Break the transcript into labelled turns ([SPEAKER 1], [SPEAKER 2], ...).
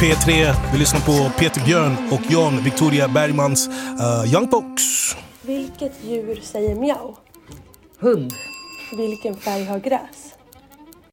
[SPEAKER 1] P3. Vi lyssnar på Peter Björn och John Victoria Bergmans Young Folks.
[SPEAKER 2] Vilket djur säger miau?
[SPEAKER 3] Hund.
[SPEAKER 2] Vilken färg har gräs?